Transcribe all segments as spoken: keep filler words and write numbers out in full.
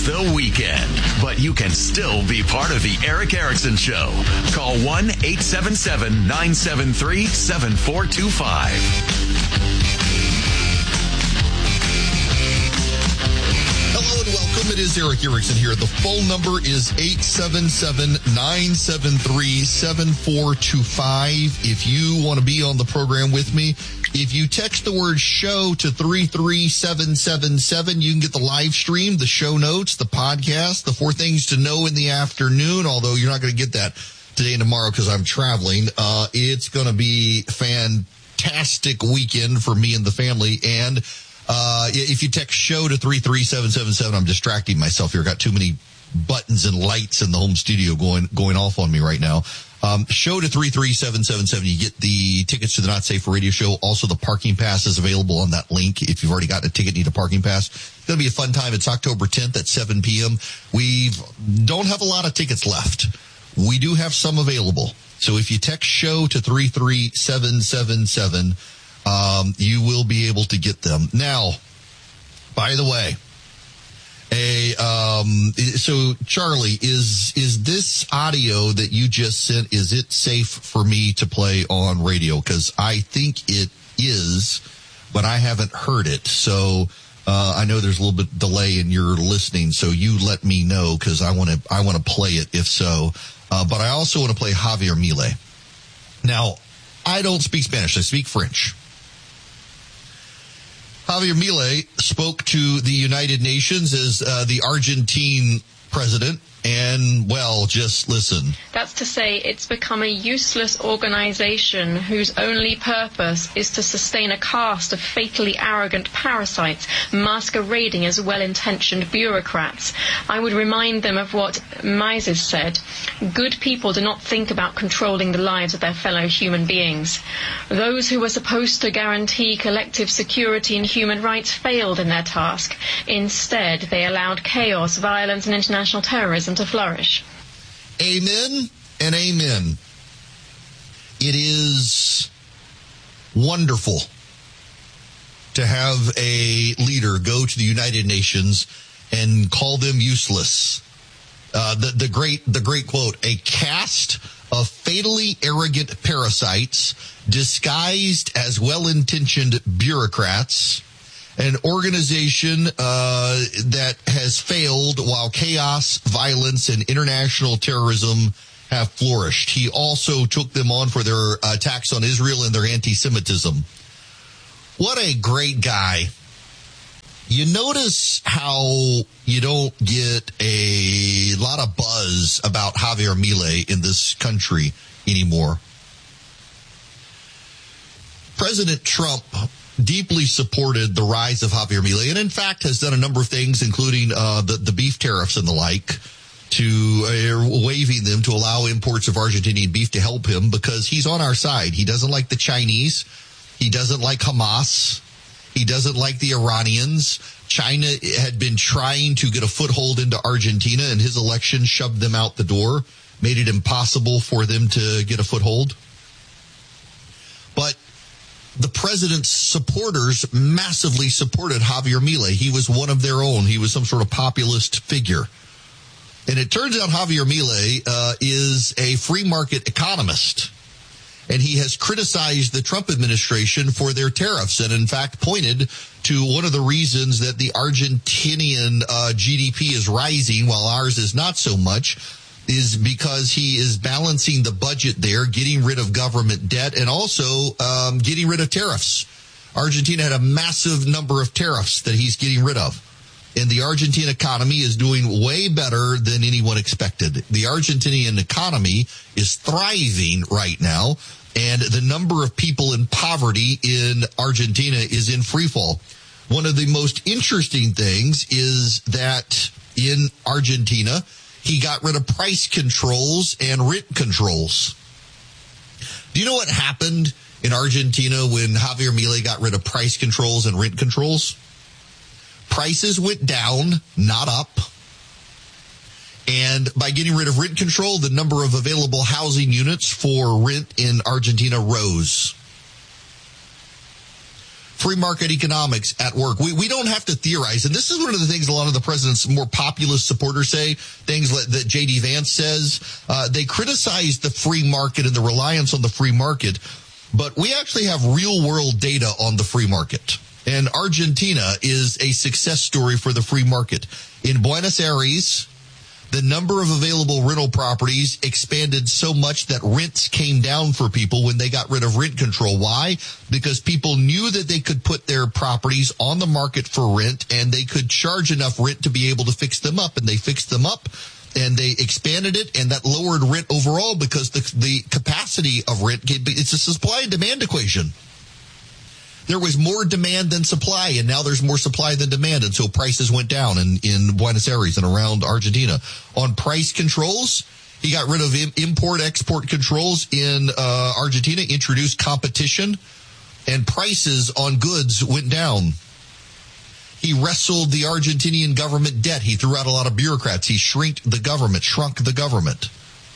the weekend, but you can still be part of the Erick Erickson Show. Call one eight seven seven, nine seven three, seven four two five. Hello and welcome. It is Erick Erickson here. The phone number is eight seven seven, nine seven three, seven four two five. If you want to be on the program with me, if you text the word show to three three seven seven seven, you can get the live stream, the show notes, the podcast, the four things to know in the afternoon, although you're not going to get that today and tomorrow because I'm traveling. Uh, it's going to be fantastic weekend for me and the family. And Uh, if you text show to three three seven seven seven, I'm distracting myself here. Got too many buttons and lights in the home studio going, going off on me right now. Um, show to three three seven seven seven. You get the tickets to the Not Safe for Radio show. Also, the parking pass is available on that link. If you've already gotten a ticket, need a parking pass. It's going to be a fun time. It's October tenth at seven p.m. We don't have a lot of tickets left. We do have some available. So if you text show to three three seven seven seven, Um, you will be able to get them. Now, by the way, a, um, so Charlie, is, is this audio that you just sent, is it safe for me to play on radio? Cause I think it is, but I haven't heard it. So, uh, I know there's a little bit delay in your listening. So you let me know cause I want to, I want to play it if so. Uh, but I also want to play Javier Milei. Now, I don't speak Spanish. I speak French. Javier Milei spoke to the United Nations as uh, the Argentine president, and, well, just listen. That's to say, it's become a useless organization whose only purpose is to sustain a caste of fatally arrogant parasites masquerading as well-intentioned bureaucrats. I would remind them of what Mises said. Good people do not think about controlling the lives of their fellow human beings. Those who were supposed to guarantee collective security and human rights failed in their task. Instead, they allowed chaos, violence, and international terrorism to flourish. Amen and amen. It is wonderful to have a leader go to the United Nations and call them useless. Uh, the, the great, the great quote, a caste of fatally arrogant parasites disguised as well-intentioned bureaucrats. An organization uh that has failed while chaos, violence, and international terrorism have flourished. He also took them on for their attacks on Israel and their anti-Semitism. What a great guy. You notice how you don't get a lot of buzz about Javier Milei in this country anymore. President Trump deeply supported the rise of Javier Milei, and in fact has done a number of things, including uh, the, the beef tariffs and the like, to uh, waiving them to allow imports of Argentinian beef to help him because he's on our side. He doesn't like the Chinese. He doesn't like Hamas. He doesn't like the Iranians. China had been trying to get a foothold into Argentina, and his election shoved them out the door, made it impossible for them to get a foothold. But the president's supporters massively supported Javier Milei. He was one of their own. He was some sort of populist figure. And it turns out Javier Milei uh, is a free market economist. And he has criticized the Trump administration for their tariffs and, in fact, pointed to one of the reasons that the Argentinian uh, G D P is rising while ours is not so much is because he is balancing the budget there, getting rid of government debt, and also um, getting rid of tariffs. Argentina had a massive number of tariffs that he's getting rid of. And the Argentine economy is doing way better than anyone expected. The Argentinian economy is thriving right now, and the number of people in poverty in Argentina is in free fall. One of the most interesting things is that in Argentina, he got rid of price controls and rent controls. Do you know what happened in Argentina when Javier Milei got rid of price controls and rent controls? Prices went down, not up. And by getting rid of rent control, the number of available housing units for rent in Argentina rose. free market economics at work. We we don't have to theorize. And this is one of the things a lot of the president's more populist supporters say, things that J D Vance says. Uh, they criticize the free market and the reliance on the free market. But we actually have real-world data on the free market. And Argentina is a success story for the free market. In Buenos Aires, the number of available rental properties expanded so much that rents came down for people when they got rid of rent control. Why? Because people knew that they could put their properties on the market for rent and they could charge enough rent to be able to fix them up. And they fixed them up and they expanded it, and that lowered rent overall because the, the capacity of rent, it's a supply and demand equation. There was more demand than supply, and now there's more supply than demand, and so prices went down in, in Buenos Aires and around Argentina. On price controls, he got rid of import-export controls in uh, Argentina, introduced competition, and prices on goods went down. He wrestled the Argentinian government debt. He threw out a lot of bureaucrats. He shrinked the government, shrunk the government.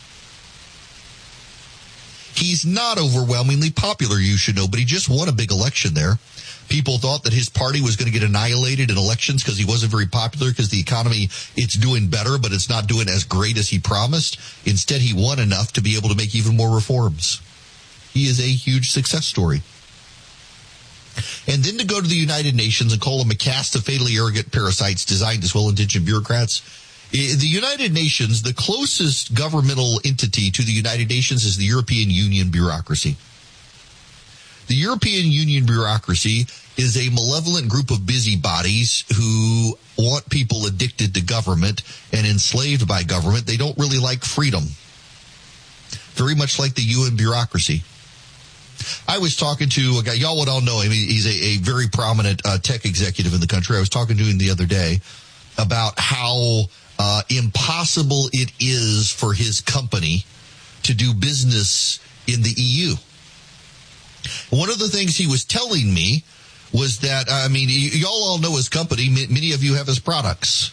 He's not overwhelmingly popular, you should know, but he just won a big election there. People thought that his party was going to get annihilated in elections because he wasn't very popular because the economy, it's doing better, but it's not doing as great as he promised. Instead, he won enough to be able to make even more reforms. He is a huge success story. And then to go to the United Nations and call them a caste of fatally arrogant parasites designed as well-intentioned bureaucrats. The United Nations, the closest governmental entity to the United Nations is the European Union bureaucracy. The European Union bureaucracy is a malevolent group of busybodies who want people addicted to government and enslaved by government. They don't really like freedom. Very much like the U N bureaucracy. I was talking to a guy, y'all would all know him. He's a, a very prominent uh, tech executive in the country. I was talking to him the other day about how uh, impossible it is for his company to do business in the E U. One of the things he was telling me was that, I mean, y- y'all all know his company. M- many of you have his products.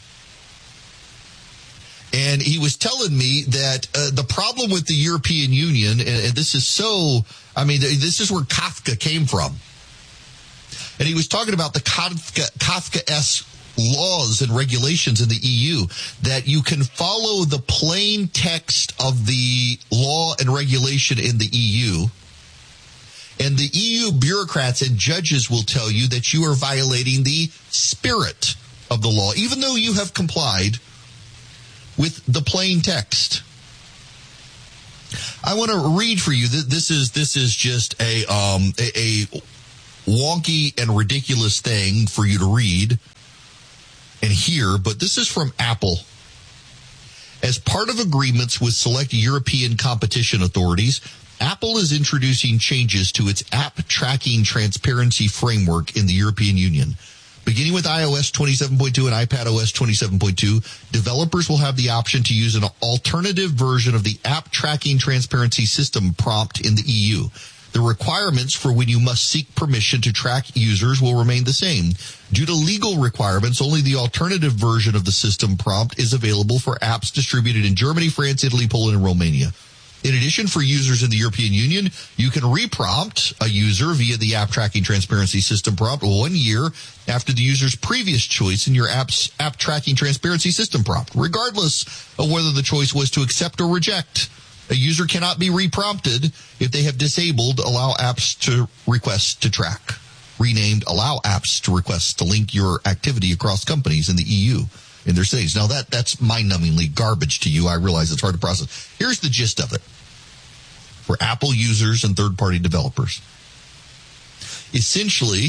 And he was telling me that uh, the problem with the European Union, and, and this is so, I mean, this is where Kafka came from. And he was talking about the Kafka, Kafka-esque laws and regulations in the E U, that you can follow the plain text of the law and regulation in the E U. And the E U bureaucrats and judges will tell you that you are violating the spirit of the law, even though you have complied with the plain text. I want to read for you. This is this is just a um a, a wonky and ridiculous thing for you to read and hear, but this is from Apple. As part of agreements with select European competition authorities, Apple is introducing changes to its app tracking transparency framework in the European Union. Beginning with iOS twenty-seven point two and iPadOS twenty-seven point two, developers will have the option to use an alternative version of the app tracking transparency system prompt in the E U. The requirements for when you must seek permission to track users will remain the same. Due to legal requirements, only the alternative version of the system prompt is available for apps distributed in Germany, France, Italy, Poland, and Romania. In addition, for users in the European Union, you can reprompt a user via the app tracking transparency system prompt one year after the user's previous choice in your app's app tracking transparency system prompt, regardless of whether the choice was to accept or reject. A user cannot be reprompted if they have disabled allow apps to request to track, renamed allow apps to request to link your activity across companies in the E U. In their cities. Now that, that's mind-numbingly garbage to you. I realize it's hard to process. Here's the gist of it for Apple users and third-party developers. Essentially,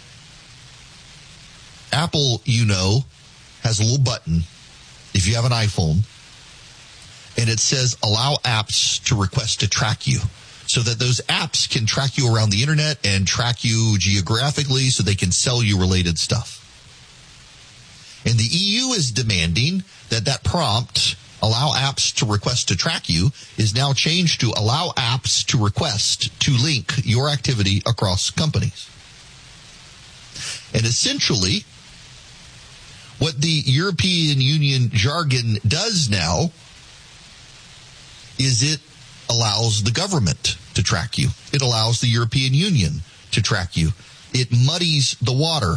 Apple, you know, has a little button if you have an iPhone, and it says allow apps to request to track you, so that those apps can track you around the internet and track you geographically so they can sell you related stuff. And the E U is demanding that that prompt, allow apps to request to track you, is now changed to allow apps to request to link your activity across companies. And essentially, what the European Union jargon does now is it allows the government to track you. It allows the European Union to track you. it muddies the water.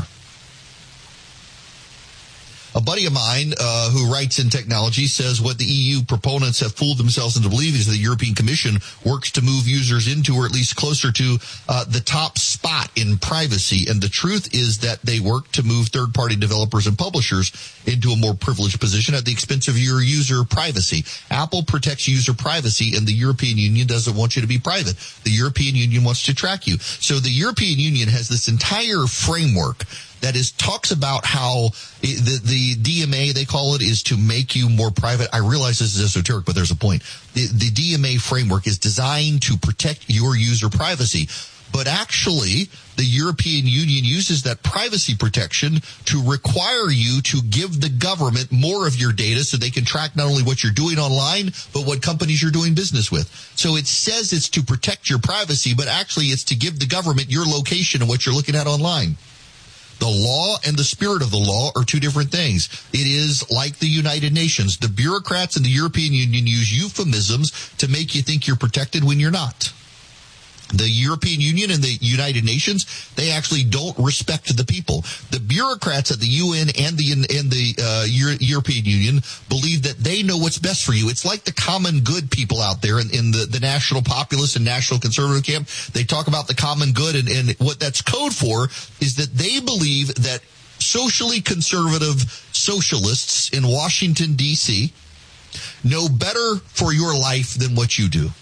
A buddy of mine uh, who writes in technology says what the E U proponents have fooled themselves into believing is the European Commission works to move users into, or at least closer to, uh, the top spot in privacy. And the truth is that they work to move third-party developers and publishers into a more privileged position at the expense of your user privacy. Apple protects user privacy, and the European Union doesn't want you to be private. The European Union wants to track you. So the European Union has this entire framework that is talks about how the, the D M A, they call it, is to make you more private. I realize this is esoteric, but there's a point. The, the D M A framework is designed to protect your user privacy. But actually, the European Union uses that privacy protection to require you to give the government more of your data so they can track not only what you're doing online, but what companies you're doing business with. So it says it's to protect your privacy, but actually it's to give the government your location and what you're looking at online. The law and the spirit of the law are two different things. It is like the United Nations. The bureaucrats in the European Union use euphemisms to make you think you're protected when you're not. The European Union and the United Nations, they actually don't respect the people. The bureaucrats at the U N and the and the uh, Euro- European Union believe that they know what's best for you. It's like the common good people out there in, in the, the national populist and national conservative camp. They talk about the common good, and, and what that's code for is that they believe that socially conservative socialists in Washington, D C know better for your life than what you do.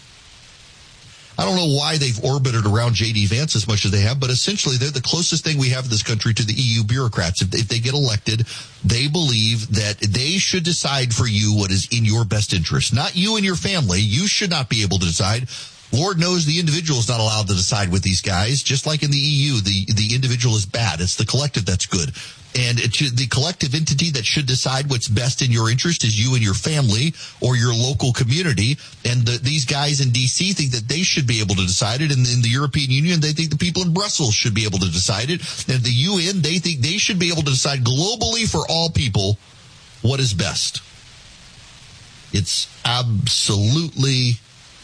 I don't know why they've orbited around J D Vance as much as they have, but essentially they're the closest thing we have in this country to the E U bureaucrats. If they, if they get elected, they believe that they should decide for you what is in your best interest. Not you and your family. You should not be able to decide. Lord knows the individual is not allowed to decide with these guys. Just like in the E U, the, the individual is bad. It's the collective that's good. And it should, the collective entity that should decide what's best in your interest is you and your family or your local community. And the, these guys in D C think that they should be able to decide it. And in the European Union, they think the people in Brussels should be able to decide it. And the U N, they think they should be able to decide globally for all people what is best. It's absolutely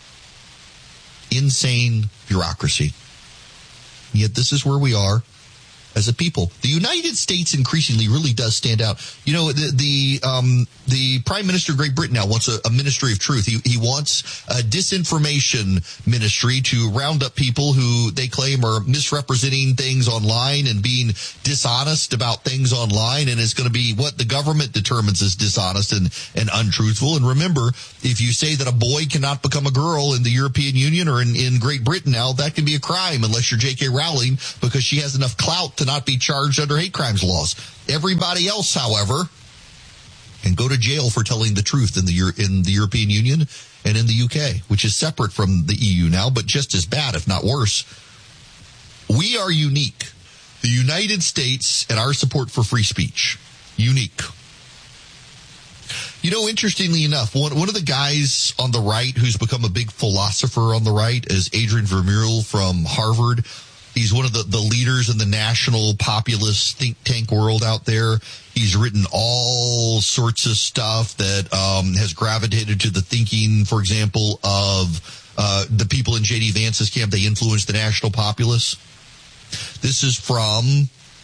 insane bureaucracy. Yet this is where we are as a people. The United States increasingly really does stand out. You know, the the um the Prime Minister of Great Britain now wants a, a ministry of truth. He he wants a disinformation ministry to round up people who they claim are misrepresenting things online and being dishonest about things online, and it's going to be what the government determines is dishonest and, and untruthful. And remember, if you say that a boy cannot become a girl in the European Union or in, in Great Britain now, that can be a crime unless you're J K Rowling, because she has enough clout to not be charged under hate crimes laws. Everybody else, however, can go to jail for telling the truth in the in the European Union and in the U K, which is separate from the E U now, but just as bad, if not worse. We are unique. The United States and our support for free speech. Unique. You know, interestingly enough, one, one of the guys on the right who's become a big philosopher on the right is Adrian Vermeule from Harvard. He's one of the, the leaders in the national populist think tank world out there. He's written all sorts of stuff that um, has gravitated to the thinking, for example, of uh, the people in J D Vance's camp. They influenced the national populace. This is from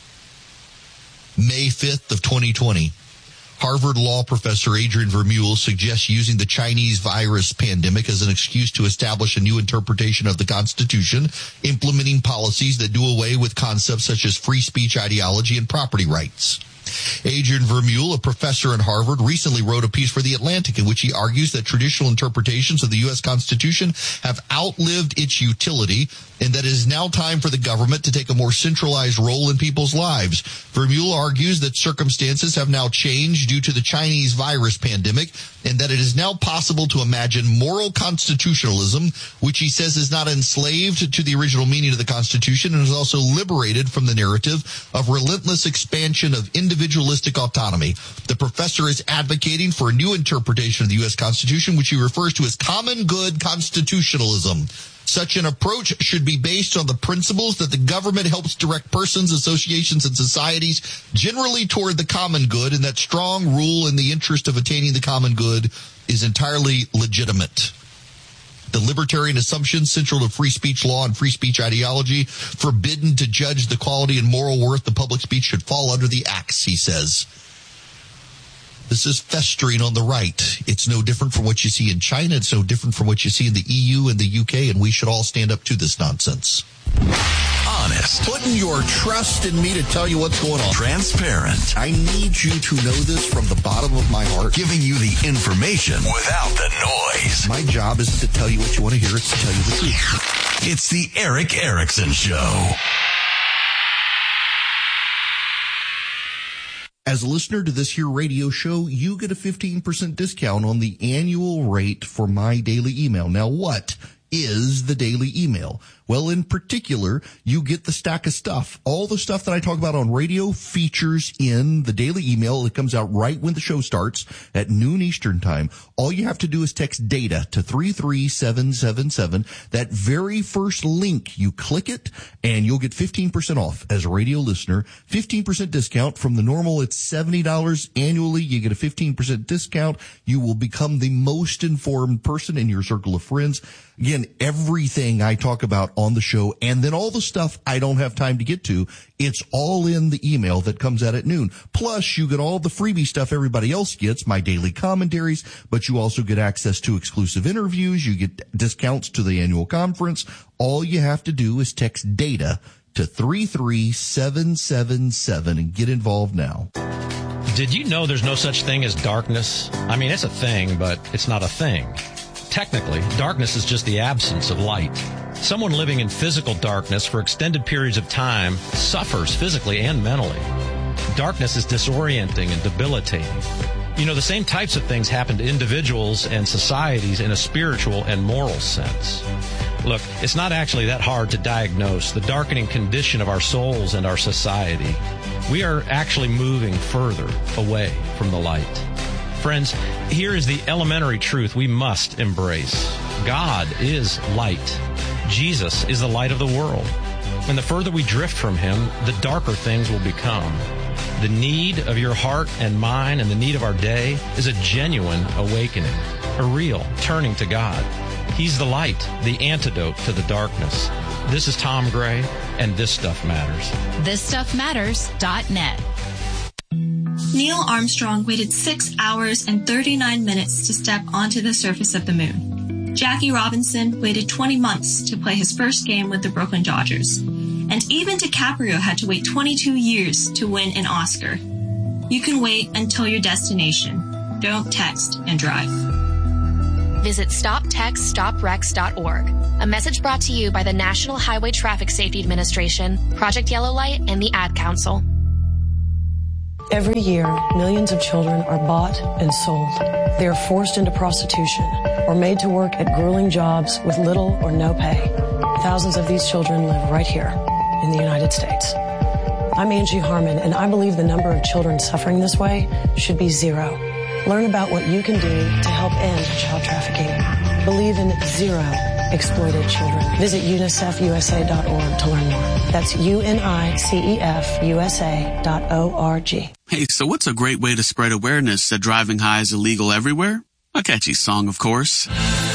May fifth of twenty twenty. Harvard law professor Adrian Vermeule suggests using the Chinese virus pandemic as an excuse to establish a new interpretation of the Constitution, implementing policies that do away with concepts such as free speech ideology and property rights. Adrian Vermeule, a professor at Harvard, recently wrote a piece for The Atlantic in which he argues that traditional interpretations of the U S Constitution have outlived its utility and that it is now time for the government to take a more centralized role in people's lives. Vermeule argues that circumstances have now changed due to the Chinese virus pandemic and that it is now possible to imagine moral constitutionalism, which he says is not enslaved to the original meaning of the Constitution and is also liberated from the narrative of relentless expansion of individualistic autonomy. The professor is advocating for a new interpretation of the U S Constitution, which he refers to as common good constitutionalism. Such an approach should be based on the principles that the government helps direct persons, associations, and societies generally toward the common good, and that strong rule in the interest of attaining the common good is entirely legitimate. The libertarian assumptions central to free speech law and free speech ideology, forbidden to judge the quality and moral worth of public speech, should fall under the axe, he says. This is festering on the right. It's no different from what you see in China. It's no different from what you see in the E U and the U K, and we should all stand up to this nonsense. Honest. Putting your trust in me to tell you what's going on. Transparent. I need you to know this from the bottom of my heart. Giving you the information without the noise. My job isn't to tell you what you want to hear. It's to tell you the truth. It's the Erick Erickson Show. As a listener to this here radio show, you get a fifteen percent discount on the annual rate for my daily email. Now, what is the daily email? Well, in particular, you get the stack of stuff. All the stuff that I talk about on radio features in the daily email. It comes out right when the show starts at noon Eastern time. All you have to do is text DATA to three three seven seven seven. That very first link, you click it, and you'll get fifteen percent off as a radio listener. fifteen percent discount from the normal. It's seventy dollars annually. You get a fifteen percent discount. You will become the most informed person in your circle of friends. Again, everything I talk about on the show, and then all the stuff I don't have time to get to, it's all in the email that comes out at noon. Plus, you get all the freebie stuff everybody else gets, my daily commentaries, but you also get access to exclusive interviews. You get discounts to the annual conference. All you have to do is text DATA to three three seven seven seven and get involved now. Did you know there's no such thing as darkness? I mean, it's a thing, but it's not a thing. Technically, darkness is just the absence of light. Someone living in physical darkness for extended periods of time suffers physically and mentally. Darkness is disorienting and debilitating. You know, the same types of things happen to individuals and societies in a spiritual and moral sense. Look, it's not actually that hard to diagnose the darkening condition of our souls and our society. We are actually moving further away from the light. Friends, here is the elementary truth we must embrace. God is light. Jesus is the light of the world. And the further we drift from him, the darker things will become. The need of your heart and mine and the need of our day is a genuine awakening, a real turning to God. He's the light, the antidote to the darkness. This is Tom Gray, and This Stuff Matters. this stuff matters dot net. Neil Armstrong waited six hours and thirty-nine minutes to step onto the surface of the moon. Jackie Robinson waited twenty months to play his first game with the Brooklyn Dodgers. And even DiCaprio had to wait twenty-two years to win an Oscar. You can wait until your destination. Don't text and drive. Visit stop text stop wrecks dot org. A message brought to you by the National Highway Traffic Safety Administration, Project Yellow Light, and the Ad Council. Every year, millions of children are bought and sold. They are forced into prostitution or made to work at grueling jobs with little or no pay. Thousands of these children live right here in the United States. I'm Angie Harmon, and I believe the number of children suffering this way should be zero. Learn about what you can do to help end child trafficking. Believe in zero exploited children. Visit unicef u s a dot org to learn more. That's U N I C E F U S A dot O R G. Hey, so what's a great way to spread awareness that driving high is illegal everywhere? A catchy song, of course.